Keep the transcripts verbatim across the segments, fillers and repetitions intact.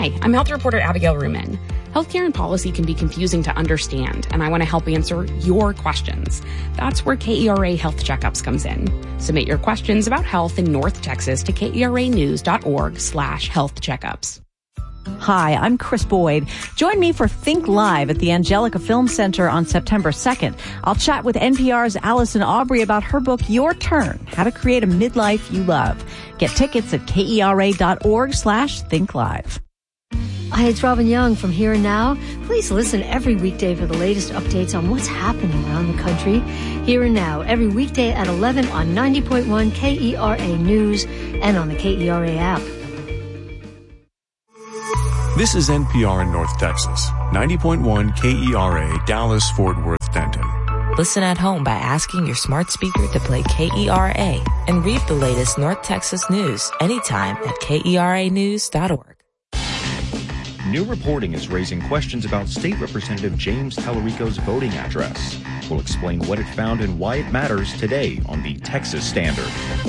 Hi, I'm health reporter Abigail Ruman. Healthcare and policy can be confusing to understand, and I want to help answer your questions. That's where K E R A Health Checkups comes in. Submit your questions about health in North Texas to keranews.org slash health checkups. Hi, I'm Chris Boyd. Join me for Think Live at the Angelica Film Center on September second. I'll chat with N P R's Allison Aubrey about her book, Your Turn, How to Create a Midlife You Love. Get tickets at kera.org slash Think Live. Hi, it's Robin Young from Here and Now. Please listen every weekday for the latest updates on what's happening around the country. Here and Now, every weekday at eleven on ninety point one K E R A News and on the K E R A app. This is N P R in North Texas, ninety point one K E R A Dallas Fort Worth Denton. Listen at home by asking your smart speaker to play K E R A and read the latest North Texas news anytime at K E R A news dot org. New reporting is raising questions about State Representative James Tallarico's voting address. We'll explain what it found and why it matters today on the Texas Standard.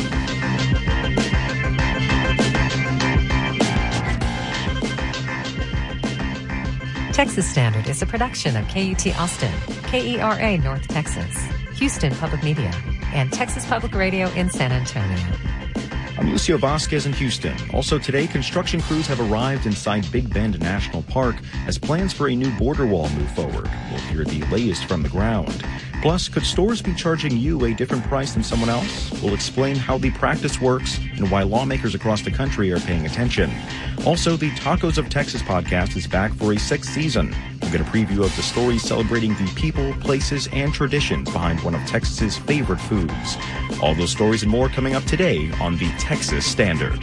Texas Standard is a production of K U T Austin, K E R A North Texas, Houston Public Media, and Texas Public Radio in San Antonio. I'm Lucio Vasquez in Houston. Also today, construction crews have arrived inside Big Bend National Park as plans for a new border wall move forward. We'll hear the latest from the ground. Plus, could stores be charging you a different price than someone else? We'll explain how the practice works and why lawmakers across the country are paying attention. Also, the Tacos of Texas podcast is back for a sixth season. We'll get a preview of the stories celebrating the people, places, and traditions behind one of Texas's favorite foods. All those stories and more coming up today on the Texas Standard.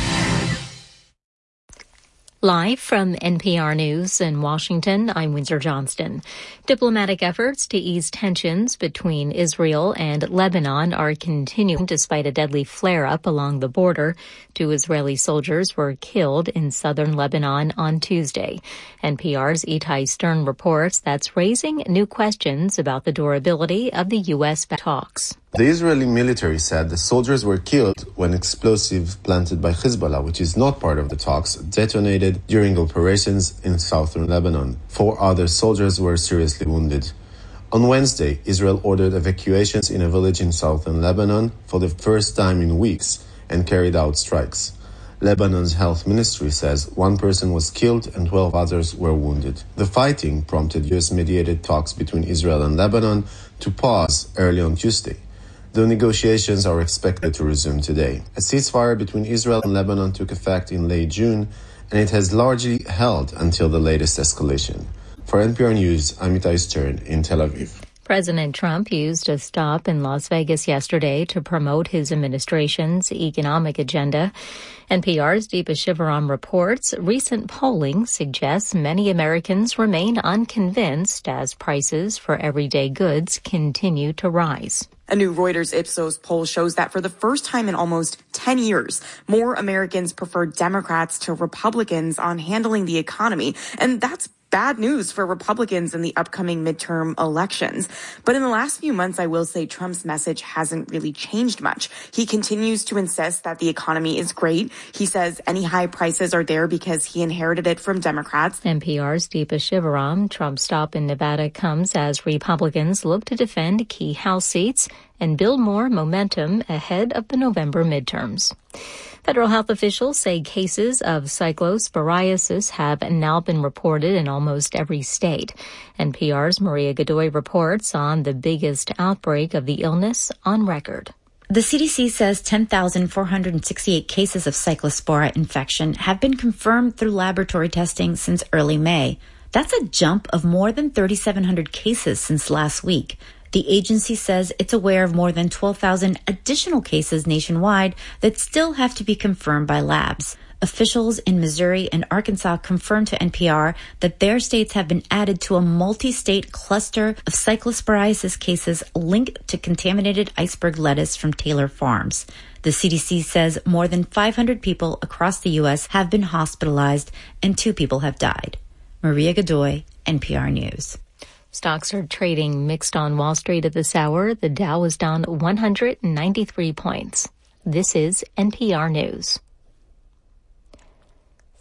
Live from N P R News in Washington, I'm Windsor Johnston. Diplomatic efforts to ease tensions between Israel and Lebanon are continuing despite a deadly flare-up along the border. Two Israeli soldiers were killed in southern Lebanon on Tuesday. N P R's Itai Stern reports that's raising new questions about the durability of the U S talks. The Israeli military said the soldiers were killed when explosives planted by Hezbollah, which is not part of the talks, detonated during operations in southern Lebanon. Four other soldiers were seriously wounded. On Wednesday, Israel ordered evacuations in a village in southern Lebanon for the first time in weeks and carried out strikes. Lebanon's health ministry says one person was killed and twelve others were wounded. The fighting prompted U S-mediated talks between Israel and Lebanon to pause early on Tuesday. The negotiations are expected to resume today. A ceasefire between Israel and Lebanon took effect in late June, and it has largely held until the latest escalation. For N P R News, I'm Itai Stern in Tel Aviv. President Trump used a stop in Las Vegas yesterday to promote his administration's economic agenda. N P R's Deepa Shivaram reports recent polling suggests many Americans remain unconvinced as prices for everyday goods continue to rise. A new Reuters Ipsos poll shows that for the first time in almost ten years, more Americans prefer Democrats to Republicans on handling the economy, and that's bad news for Republicans in the upcoming midterm elections. But in the last few months, I will say Trump's message hasn't really changed much. He continues to insist that the economy is great. He says any high prices are there because he inherited it from Democrats. N P R's Deepa Shivaram. Trump's stop in Nevada comes as Republicans look to defend key House seats and build more momentum ahead of the November midterms. Federal health officials say cases of cyclosporiasis have now been reported in almost every state. N P R's Maria Godoy reports on the biggest outbreak of the illness on record. The C D C says ten thousand four hundred sixty-eight cases of cyclospora infection have been confirmed through laboratory testing since early May. That's a jump of more than three thousand seven hundred cases since last week. The agency says it's aware of more than twelve thousand additional cases nationwide that still have to be confirmed by labs. Officials in Missouri and Arkansas confirmed to N P R that their states have been added to a multi-state cluster of cyclosporiasis cases linked to contaminated iceberg lettuce from Taylor Farms. The C D C says more than five hundred people across the U S have been hospitalized and two people have died. Maria Godoy, N P R News. Stocks are trading mixed on Wall Street at this hour. The Dow is down one hundred ninety-three points. This is N P R News.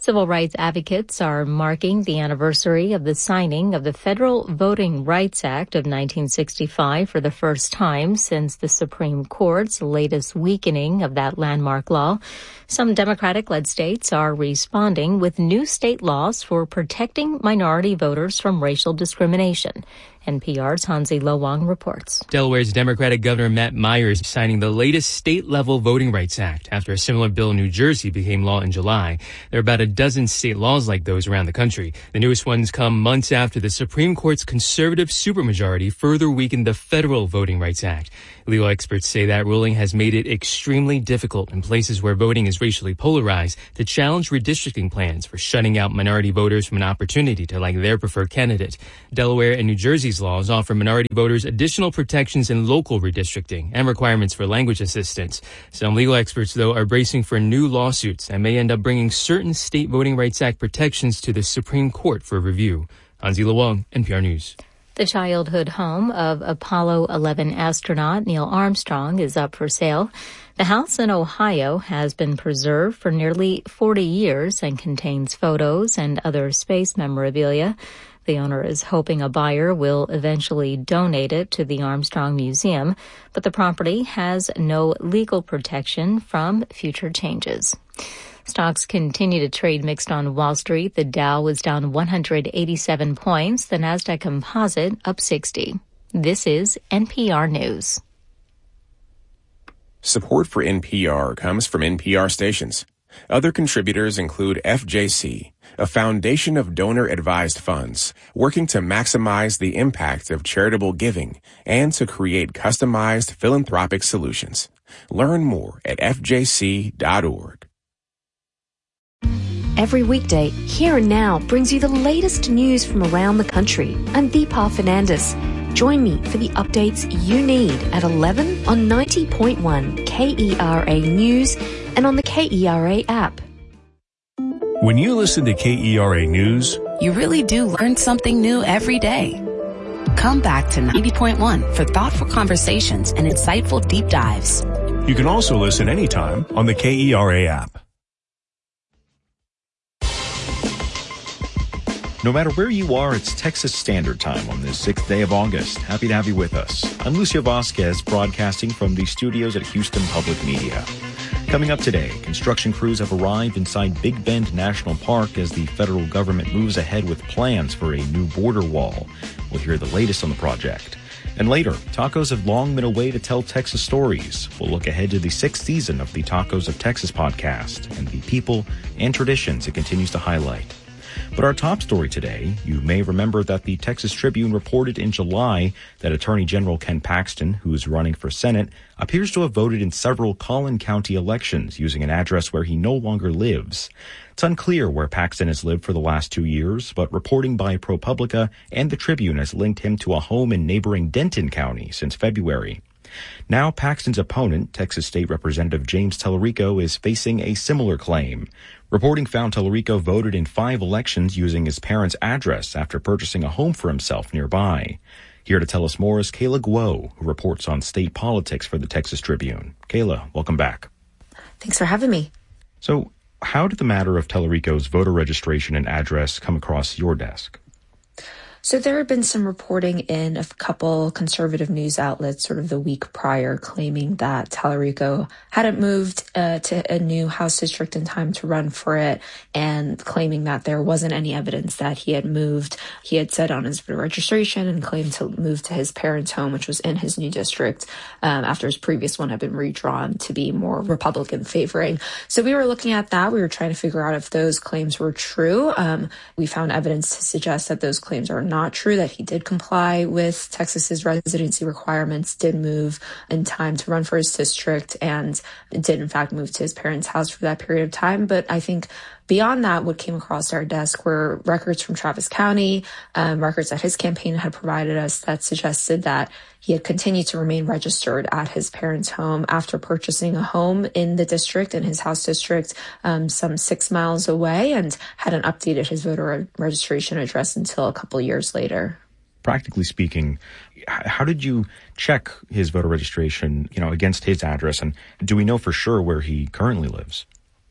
Civil rights advocates are marking the anniversary of the signing of the Federal Voting Rights Act of nineteen sixty-five for the first time since the Supreme Court's latest weakening of that landmark law. Some Democratic-led states are responding with new state laws for protecting minority voters from racial discrimination. N P R's Hansi Lo Wang reports. Delaware's Democratic Governor Matt Myers signing the latest state-level Voting Rights Act after a similar bill in New Jersey became law in July. There are about a dozen state laws like those around the country. The newest ones come months after the Supreme Court's conservative supermajority further weakened the Federal Voting Rights Act. Legal experts say that ruling has made it extremely difficult in places where voting is racially polarized to challenge redistricting plans for shutting out minority voters from an opportunity to elect their preferred candidate. Delaware and New Jersey's laws offer minority voters additional protections in local redistricting and requirements for language assistance. Some legal experts, though, are bracing for new lawsuits and may end up bringing certain state Voting Rights Act protections to the Supreme Court for review. Hansi Lo Wang, N P R News. The childhood home of Apollo eleven astronaut Neil Armstrong is up for sale. The house in Ohio has been preserved for nearly forty years and contains photos and other space memorabilia. The owner is hoping a buyer will eventually donate it to the Armstrong Museum, but the property has no legal protection from future changes. Stocks continue to trade mixed on Wall Street. The Dow was down one hundred eighty-seven points. The Nasdaq Composite up sixty. This is N P R News. Support for N P R comes from N P R stations. Other contributors include F J C, a foundation of donor-advised funds working to maximize the impact of charitable giving and to create customized philanthropic solutions. Learn more at F J C dot org. Every weekday, Here and Now brings you the latest news from around the country. I'm Deepa Fernandez. Join me for the updates you need at eleven on ninety point one K E R A News and on the K E R A app. When you listen to K E R A News, you really do learn something new every day. Come back to ninety point one for thoughtful conversations and insightful deep dives. You can also listen anytime on the K E R A app. No matter where you are, it's Texas Standard Time on this sixth day of August. Happy to have you with us. I'm Lucio Vasquez, broadcasting from the studios at Houston Public Media. Coming up today, construction crews have arrived inside Big Bend National Park as the federal government moves ahead with plans for a new border wall. We'll hear the latest on the project. And later, tacos have long been a way to tell Texas stories. We'll look ahead to the sixth season of the Tacos of Texas podcast and the people and traditions it continues to highlight. But our top story today, you may remember that the Texas Tribune reported in July that Attorney General Ken Paxton, who is running for Senate, appears to have voted in several Collin County elections using an address where he no longer lives. It's unclear where Paxton has lived for the last two years, but reporting by ProPublica and the Tribune has linked him to a home in neighboring Denton County since February. Now Paxton's opponent, Texas State Representative James Tellerico, is facing a similar claim. Reporting found Tellerico voted in five elections using his parents' address after purchasing a home for himself nearby. Here to tell us more is Kayla Guo, who reports on state politics for the Texas Tribune. Kayla, welcome back. Thanks for having me. So, how did the matter of Tellerico's voter registration and address come across your desk? So there had been some reporting in a couple conservative news outlets sort of the week prior claiming that Tellerico hadn't moved uh, to a new House district in time to run for it, and claiming that there wasn't any evidence that he had moved. He had said on his voter registration and claimed to move to his parents' home, which was in his new district, um, after his previous one had been redrawn to be more Republican favoring. So we were looking at that. We were trying to figure out if those claims were true. Um, we found evidence to suggest that those claims are not true, that he did comply with Texas's residency requirements, did move in time to run for his district, and did in fact move to his parents' house for that period of time. But I think beyond that, what came across our desk were records from Travis County, um, records that his campaign had provided us that suggested that he had continued to remain registered at his parents' home after purchasing a home in the district, in his house district, um, some six miles away, and hadn't updated his voter registration address until a couple years later. Practically speaking, how did you check his voter registration, you know, against his address? And do we know for sure where he currently lives?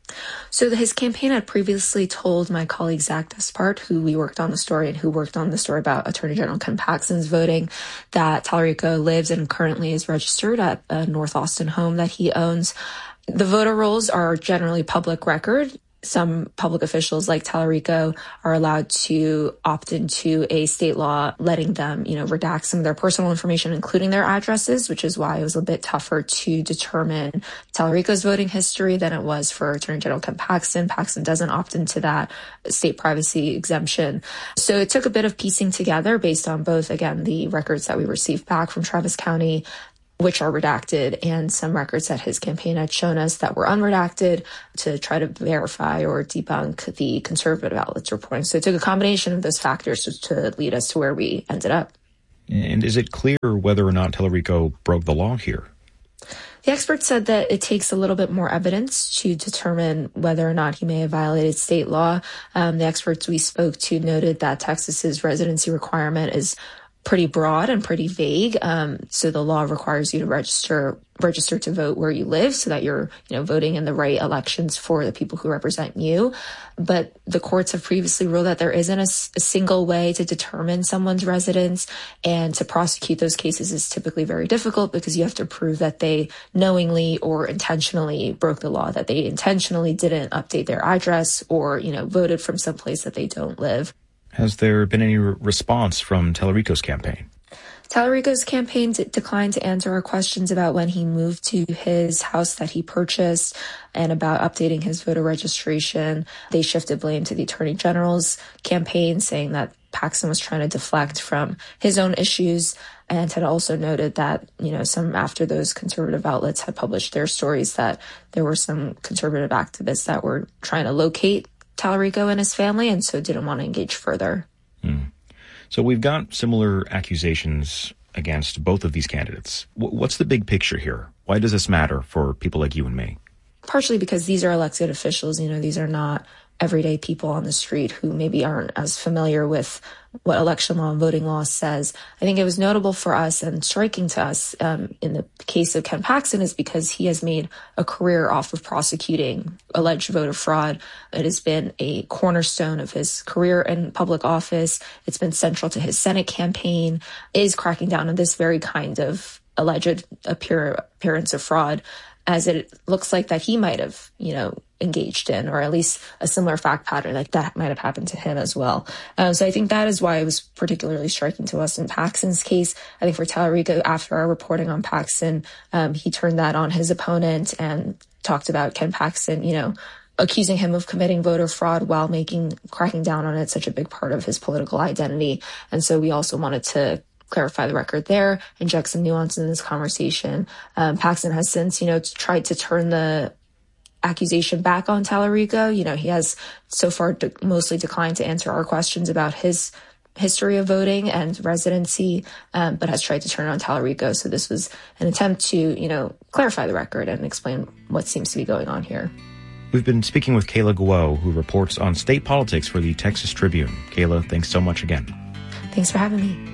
So his campaign had previously told my colleague Zach Despart, who we worked on the story and who worked on the story about Attorney General Ken Paxton's voting, that Tallarico lives and currently is registered at a North Austin home that he owns. The voter rolls are generally public record. Some public officials like Tallarico are allowed to opt into a state law letting them, you know, redact some of their personal information, including their addresses, which is why it was a bit tougher to determine Tallarico's voting history than it was for Attorney General Ken Paxton. Paxton doesn't opt into that state privacy exemption. So it took a bit of piecing together based on both, again, the records that we received back from Travis County, which are redacted, and some records that his campaign had shown us that were unredacted to try to verify or debunk the conservative outlets reporting. So it took a combination of those factors to, to lead us to where we ended up. And is it clear whether or not Tallarico broke the law here? The expert said that it takes a little bit more evidence to determine whether or not he may have violated state law. Um, the experts we spoke to noted that Texas's residency requirement is pretty broad and pretty vague. Um, so the law requires you to register register to vote where you live so that you're, you know, voting in the right elections for the people who represent you. But the courts have previously ruled that there isn't a, a single way to determine someone's residence, and to prosecute those cases is typically very difficult because you have to prove that they knowingly or intentionally broke the law, that they intentionally didn't update their address or, you know, voted from someplace that they don't live. Has there been any re- response from Tallarico's campaign? Tallarico's campaign d- declined to answer our questions about when he moved to his house that he purchased and about updating his voter registration. They shifted blame to the Attorney General's campaign, saying that Paxton was trying to deflect from his own issues, and had also noted that, you know, some after those conservative outlets had published their stories, that there were some conservative activists that were trying to locate Tallarico and his family, and so didn't want to engage further. Mm. So we've got similar accusations against both of these candidates. W- what's the big picture here? Why does this matter for people like you and me? Partially because these are elected officials. You know, these are not everyday people on the street who maybe aren't as familiar with what election law and voting law says. I think it was notable for us and striking to us um, in the case of Ken Paxton is because he has made a career off of prosecuting alleged voter fraud. It has been a cornerstone of his career in public office. It's been central to his Senate campaign, is cracking down on this very kind of alleged appear- appearance of fraud, as it looks like that he might have, you know, engaged in, or at least a similar fact pattern like that might have happened to him as well. Um, so I think that is why it was particularly striking to us in Paxton's case. I think for Tallarico, after our reporting on Paxton, um, he turned that on his opponent and talked about Ken Paxton, you know, accusing him of committing voter fraud while making, cracking down on it such a big part of his political identity. And so we also wanted to clarify the record there, inject some nuance in this conversation. Um, Paxton has since, you know, tried to turn the accusation back on Tallarico. You know, he has so far de- mostly declined to answer our questions about his history of voting and residency, um, but has tried to turn it on Tallarico. So this was an attempt to, you know, clarify the record and explain what seems to be going on here. We've been speaking with Kayla Guo, who reports on state politics for the Texas Tribune. Kayla, thanks so much again. Thanks for having me.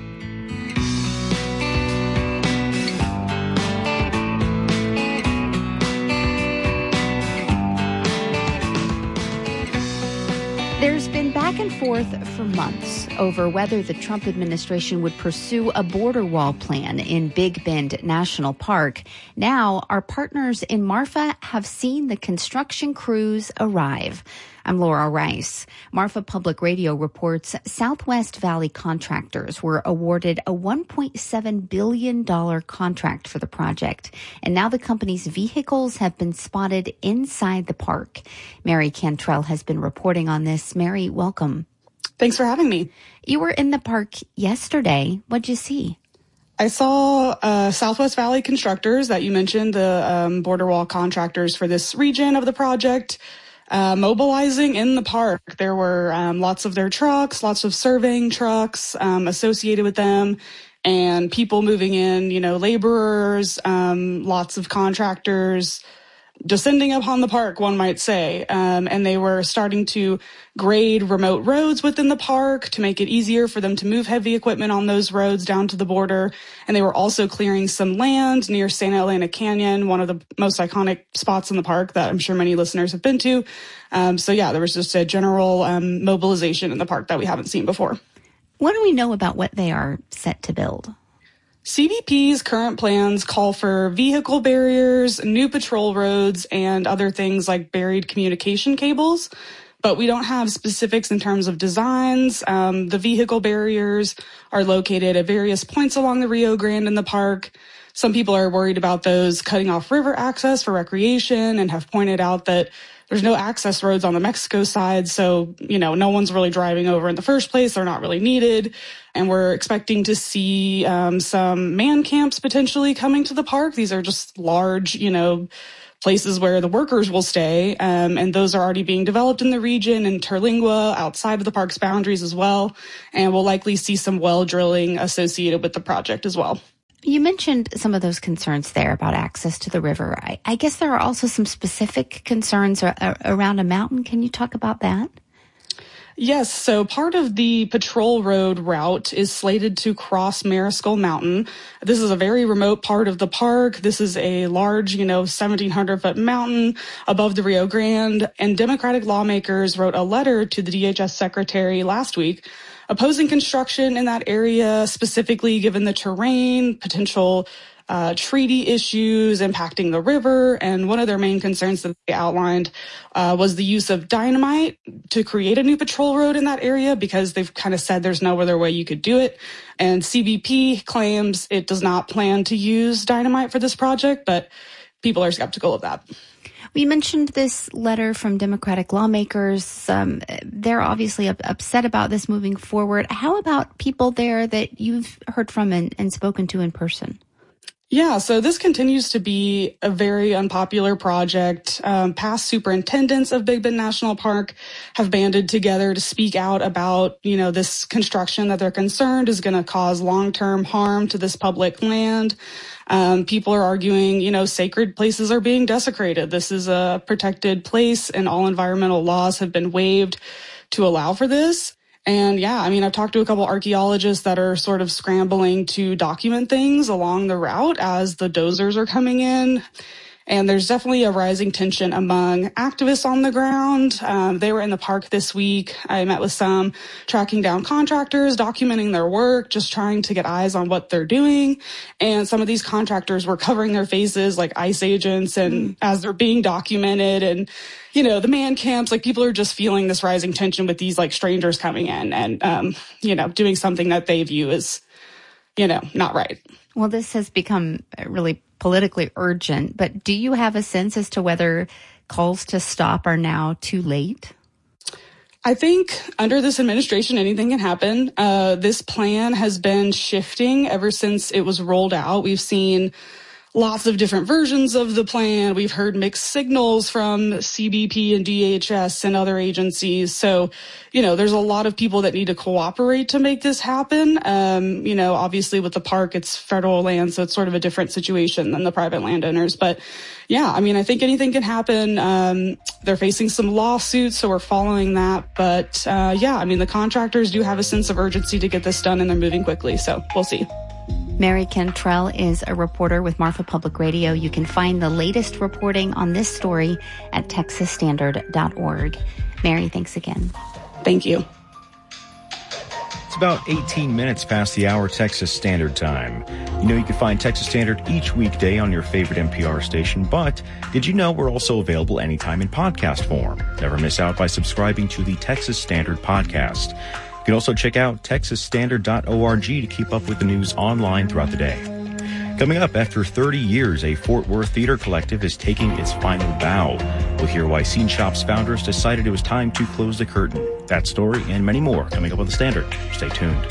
There's been back and forth for months over whether the Trump administration would pursue a border wall plan in Big Bend National Park. Now, our partners in Marfa have seen the construction crews arrive. I'm Laura Rice. Marfa Public Radio reports Southwest Valley contractors were awarded a one point seven billion dollars contract for the project, and now the company's vehicles have been spotted inside the park. Mary Cantrell has been reporting on this. Mary, welcome. Thanks for having me. You were in the park yesterday. What'd you see? I saw uh, Southwest Valley constructors that you mentioned, the um, border wall contractors for this region of the project, Uh, mobilizing in the park. There were um, lots of their trucks, lots of surveying trucks um, associated with them, and people moving in, you know, laborers, um, lots of contractors descending upon the park, one might say. Um, and they were starting to grade remote roads within the park to make it easier for them to move heavy equipment on those roads down to the border. And they were also clearing some land near Santa Elena Canyon, one of the most iconic spots in the park that I'm sure many listeners have been to. Um, so yeah, there was just a general um, mobilization in the park that we haven't seen before. What do we know about what they are set to build? C B P's current plans call for vehicle barriers, new patrol roads, and other things like buried communication cables. But we don't have specifics in terms of designs. Um, the vehicle barriers are located at various points along the Rio Grande in the park. Some people are worried about those cutting off river access for recreation and have pointed out that there's no access roads on the Mexico side, so, you know, no one's really driving over in the first place. They're not really needed. And we're expecting to see um, some man camps potentially coming to the park. These are just large, you know, places where the workers will stay. Um, and those are already being developed in the region, in Terlingua, outside of the park's boundaries as well. And we'll likely see some well drilling associated with the project as well. You mentioned some of those concerns there about access to the river. I, I guess there are also some specific concerns ar- ar- around a mountain. Can you talk about that? Yes, so part of the patrol road route is slated to cross Mariscal Mountain. This is a very remote part of the park. This is a large, you know, seventeen hundred foot mountain above the Rio Grande. And Democratic lawmakers wrote a letter to the D H S secretary last week opposing construction in that area, specifically given the terrain, potential uh, treaty issues impacting the river. And one of their main concerns that they outlined uh, was the use of dynamite to create a new patrol road in that area, because they've kind of said there's no other way you could do it. And C B P claims it does not plan to use dynamite for this project, but people are skeptical of that. We mentioned this letter from Democratic lawmakers. Um, they're obviously up, upset about this moving forward. How about people there that you've heard from and, and spoken to in person? Yeah, so this continues to be a very unpopular project. Um, past superintendents of Big Bend National Park have banded together to speak out about, you know, this construction that they're concerned is going to cause long-term harm to this public land. Um, people are arguing, you know, sacred places are being desecrated. This is a protected place and all environmental laws have been waived to allow for this. And yeah, I mean, I've talked to a couple archaeologists that are sort of scrambling to document things along the route as the dozers are coming in. And there's definitely a rising tension among activists on the ground. Um, they were in the park this week. I met with some, tracking down contractors, documenting their work, just trying to get eyes on what they're doing. And some of these contractors were covering their faces like ICE agents and mm. as they're being documented. And, you know, the man camps, like people are just feeling this rising tension with these like strangers coming in and, um, you know, doing something that they view as, you know, not right. Well, this has become really politically urgent, but do you have a sense as to whether calls to stop are now too late? I think under this administration, anything can happen. Uh, this plan has been shifting ever since it was rolled out. We've seen lots of different versions of the plan. We've heard mixed signals from C B P and D H S and other agencies. So, you know, there's a lot of people that need to cooperate to make this happen. Um, you know, obviously with the park, it's federal land, so it's sort of a different situation than the private landowners. But yeah, I mean, I think anything can happen. Um, they're facing some lawsuits, so we're following that. But uh, yeah, I mean, the contractors do have a sense of urgency to get this done, and they're moving quickly. So we'll see. Mary Cantrell is a reporter with Marfa Public Radio. You can find the latest reporting on this story at texas standard dot org. Mary, thanks again. Thank you. It's about eighteen minutes past the hour Texas Standard Time. You know you can find Texas Standard each weekday on your favorite N P R station, but did you know we're also available anytime in podcast form? Never miss out by subscribing to the Texas Standard Podcast. You can also check out texas standard dot org to keep up with the news online throughout the day. Coming up, after thirty years, a Fort Worth theater collective is taking its final bow. We'll hear why Scene Shop's founders decided it was time to close the curtain. That story and many more coming up on The Standard. Stay tuned.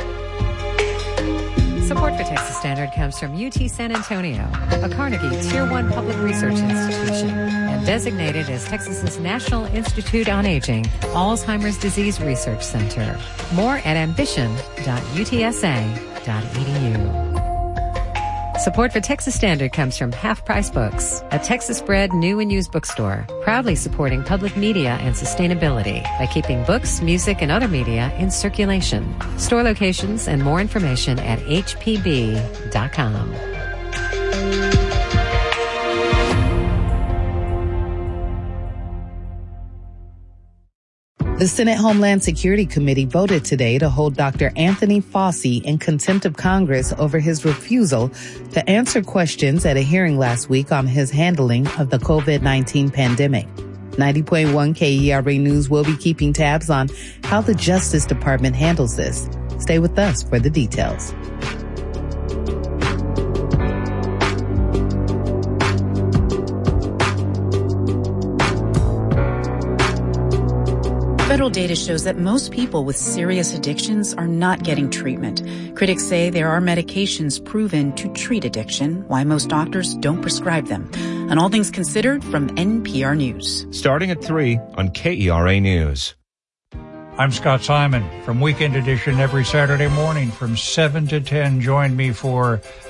Support for Texas Standard comes from U T San Antonio, a Carnegie Tier one public research institution, and designated as Texas's National Institute on Aging Alzheimer's Disease Research Center. More at ambition dot u t s a dot e d u. Support for Texas Standard comes from Half Price Books, a Texas-bred new and used bookstore, proudly supporting public media and sustainability by keeping books, music, and other media in circulation. Store locations and more information at h p b dot com. The Senate Homeland Security Committee voted today to hold Doctor Anthony Fauci in contempt of Congress over his refusal to answer questions at a hearing last week on his handling of the covid nineteen pandemic. ninety point one K E R A News will be keeping tabs on how the Justice Department handles this. Stay with us for the details. Federal data shows that most people with serious addictions are not getting treatment. Critics say there are medications proven to treat addiction, why most doctors don't prescribe them. On All Things Considered from N P R News. Starting at three on K E R A News. I'm Scott Simon from Weekend Edition every Saturday morning from seven to ten. Join me for